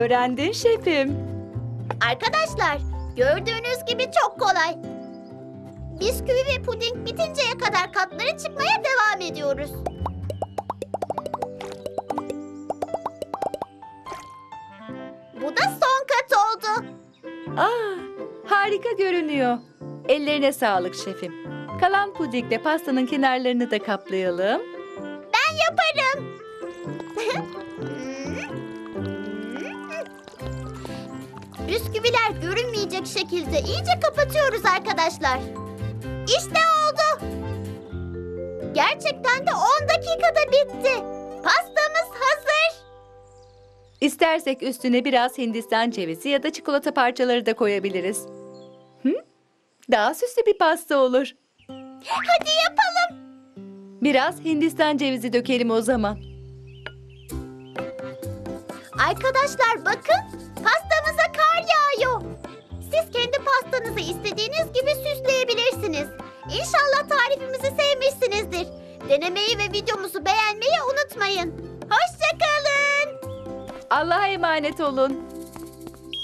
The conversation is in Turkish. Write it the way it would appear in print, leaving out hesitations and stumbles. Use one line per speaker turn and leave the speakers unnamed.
Öğrendin şefim.
Arkadaşlar, gördüğünüz gibi çok kolay. Bisküvi ve puding bitinceye kadar katlara çıkmaya devam ediyoruz. Bu da son kat oldu.
Harika görünüyor. Ellerine sağlık şefim. Kalan pudingle pastanın kenarlarını da kaplayalım.
Ben yaparım. Bisküviler görünmeyecek şekilde iyice kapatıyoruz arkadaşlar. İşte oldu. Gerçekten de 10 dakikada bitti. Pastamız hazır.
İstersek üstüne biraz Hindistan cevizi ya da çikolata parçaları da koyabiliriz. Daha süslü bir pasta olur.
Hadi yapalım.
Biraz Hindistan cevizi dökelim o zaman.
Arkadaşlar bakın, pastamıza kar yağıyor. Siz kendi pastanızı istediğiniz gibi süsleyebilirsiniz. İnşallah tarifimizi sevmişsinizdir. Denemeyi ve videomuzu beğenmeyi unutmayın. Hoşça kalın.
Allah'a emanet olun.